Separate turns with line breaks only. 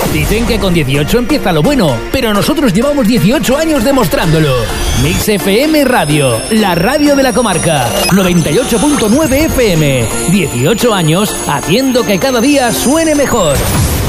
Dicen que con 18 empieza lo bueno, pero nosotros llevamos 18 años demostrándolo. Mix FM Radio, la radio de la comarca. 98.9 FM. 18 años haciendo que cada día suene mejor.